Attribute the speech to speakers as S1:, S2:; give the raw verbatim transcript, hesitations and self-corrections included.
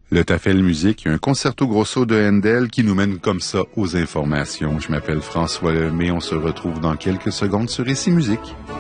S1: Le Tafel Musique, un concerto grosso de Handel qui nous mène comme ça aux informations. Je m'appelle François Lemay, on se retrouve dans quelques secondes sur Ici Musique.